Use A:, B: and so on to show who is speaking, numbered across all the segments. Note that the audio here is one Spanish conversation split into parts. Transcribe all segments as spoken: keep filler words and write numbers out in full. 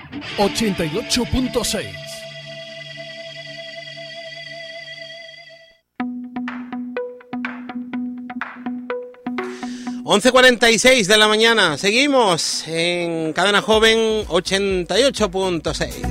A: ochenta y ocho punto seis.
B: once cuarenta y seis de la mañana, seguimos en Cadena Joven ochenta y ocho punto seis.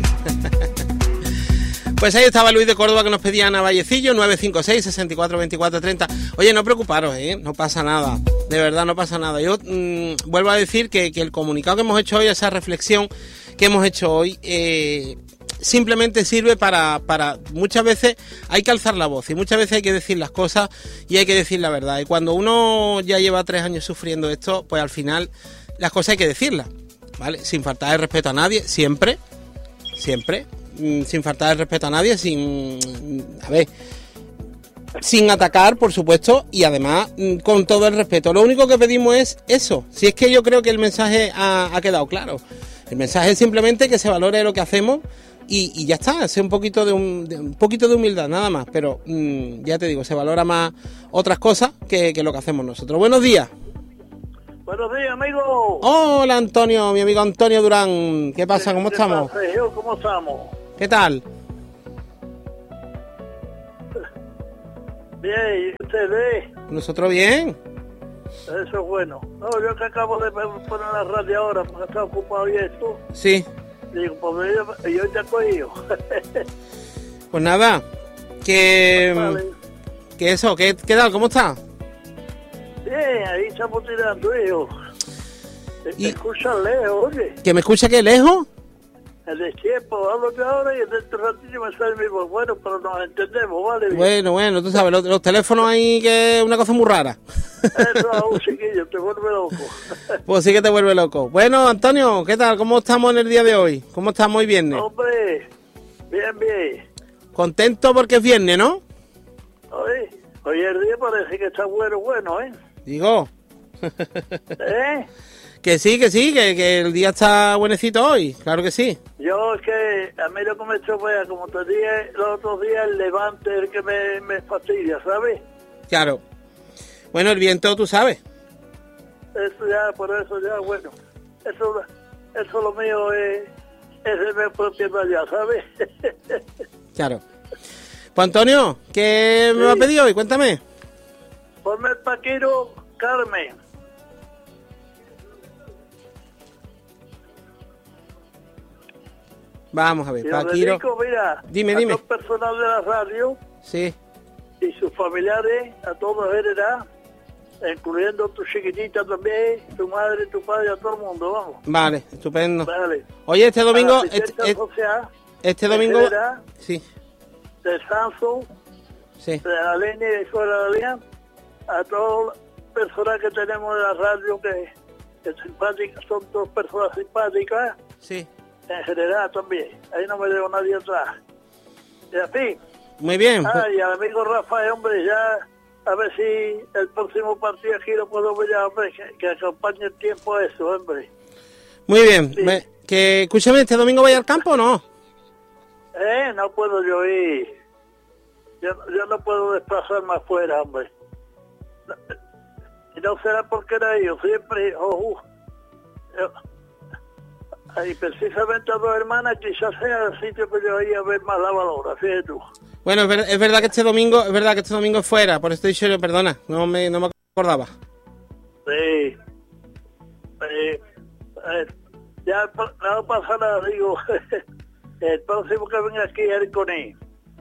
B: Pues ahí estaba Luis de Córdoba que nos pedía Ana Vallecillo, nueve cinco seis, seis cuatro dos cuatro tres cero. Oye, no preocuparos, ¿eh? No pasa nada, de verdad no pasa nada. Yo mmm, vuelvo a decir que, que el comunicado que hemos hecho hoy, esa reflexión que hemos hecho hoy, eh, simplemente sirve para, para, muchas veces hay que alzar la voz y muchas veces hay que decir las cosas y hay que decir la verdad. Y cuando uno ya lleva tres años sufriendo esto, pues al final las cosas hay que decirlas, ¿vale? Sin faltar el respeto a nadie, siempre, siempre, sin faltar el respeto a nadie, sin, a ver, sin atacar, por supuesto, y además con todo el respeto. Lo único que pedimos es eso. Si es que yo creo que el mensaje ha, ha quedado claro. El mensaje es simplemente que se valore lo que hacemos y, y ya está, hace un poquito de, un, de un poquito de humildad, nada más. Pero mmm, ya te digo, se valora más otras cosas que, que lo que hacemos nosotros. Buenos días.
C: Buenos días, amigo.
B: Hola, Antonio, mi amigo Antonio Durán. ¿Qué pasa? ¿Cómo
C: ¿Qué
B: estamos?
C: pasa, yo? ¿Cómo estamos?
B: ¿Qué tal?
C: Bien, ¿y ustedes?
B: ¿Nosotros bien?
C: Eso es bueno. No, yo que acabo de poner la radio ahora porque estaba ocupado y esto.
B: Sí.
C: Digo, pues yo, yo te he cogido.
B: Pues nada, que...
C: Vale.
B: Que eso, ¿qué, qué tal? ¿Cómo está?
C: Bien, ahí estamos tirando, hijo.
B: Y-
C: ¿Me escuchan lejos, oye?
B: ¿Que me escucha que lejos?
C: El de tiempo, hablo de ahora y en este ratillo me sale mi voz. Bueno, pero nos entendemos, ¿vale? Bien.
B: Bueno, bueno, tú sabes, los, los teléfonos ahí que es una cosa muy rara.
C: Eso aún, chiquillo, te vuelve loco.
B: Pues sí que te vuelve loco. Bueno, Antonio, ¿qué tal? ¿Cómo estamos en el día de hoy? ¿Cómo estamos hoy viernes?
C: Hombre, bien, bien.
B: Contento porque es viernes, ¿no?
C: Oye, hoy el día parece que está bueno, bueno, ¿eh?
B: Digo,
C: ¿Eh?
B: que sí, que sí, que, que el día está buenecito hoy, claro que sí.
C: Yo es que a mí lo que me estropea, como te dije los otros días, el levante el que me, me fastidia, ¿sabes?
B: Claro. Bueno, el viento, tú sabes.
C: Eso ya, por eso ya, bueno, eso, eso lo mío es, es de mi propiedad ya, ¿sabes?
B: Claro. Pues Antonio, ¿qué me
C: Sí.
B: va a pedir hoy? Cuéntame.
C: Ponme el paquero Carmen.
B: Vamos a ver,
C: Y lo
B: Paquiro.
C: dedico, mira,
B: Dime,
C: a
B: dime.
C: todo el personal de la radio
B: Sí,
C: y sus familiares, a todos en general, incluyendo tu chiquitita también, tu madre, tu padre, a todo el mundo, vamos.
B: vale, estupendo.
C: Vale.
B: Oye, este domingo,
C: A la
B: este,
C: asistente
B: este,
C: social,
B: este
C: en
B: domingo,
C: general,
B: sí,
C: de Sanso,
B: sí,
C: de la línea de Escuela de Línea, a todo el personal que tenemos en la radio, que, que simpáticas, son dos personas simpáticas,
B: sí.
C: en general también. Ahí no me dejo nadie atrás. Y así.
B: Muy bien.
C: Ah, y al amigo Rafael, hombre, ya, a ver si el próximo partido aquí lo puedo ver, ya, hombre, que, que acompañe el tiempo a eso, hombre.
B: Muy bien.
C: Sí.
B: Me- que escúchame, ¿este domingo vaya al campo o no?
C: Eh, no puedo yo ir. Yo, yo no puedo desplazarme afuera, hombre. No- Y no será porque era yo, siempre, ojo. Yo- Ahí precisamente a dos hermanas, quizás sea el sitio que yo iba a ver más la valora, fíjate tú.
B: Bueno, es, ver- es verdad que este domingo, es verdad que este domingo es fuera, por eso te he dicho yo, perdona, no me, no me acordaba.
C: Sí. Sí. Eh, ya pa- no pasa nada, digo. El próximo que venga aquí es el Coní.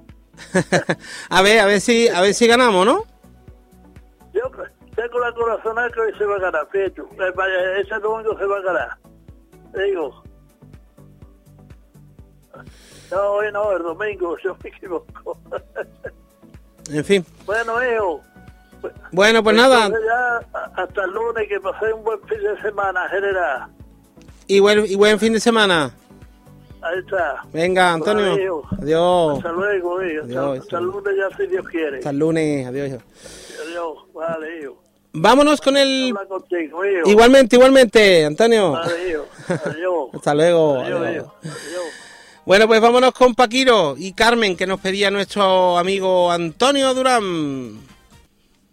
B: A ver, a ver si, a ver si ganamos, ¿no?
C: Yo tengo la corazonada que hoy se va a ganar, fíjate tú. Eh, vaya, ese domingo se va a ganar. Digo. No, hoy no, el domingo, yo me equivoco.
B: En fin.
C: Bueno, hijo.
B: Bueno, pues nada,
C: Entonces ya a- hasta el lunes, que pasé un buen fin de semana, general.
B: y buen, y buen fin de semana.
C: Ahí está.
B: Venga, Antonio.
C: Vale, hijo.
B: Adiós.
C: Hasta luego, hijo. Hasta,
B: Adiós.
C: hasta el lunes ya, si Dios quiere.
B: Hasta el lunes. Adiós. hijo.
C: Adiós. Vale, hijo.
B: Vámonos con el...
C: Habla contigo, hijo.
B: Igualmente, igualmente, Antonio.
C: Vale, hijo. Adiós.
B: Hasta luego.
C: Adiós,
B: Adiós.
C: hijo. Adiós.
B: Bueno, pues vámonos con Paquiro y Carmen, que nos pedía nuestro amigo Antonio Durán.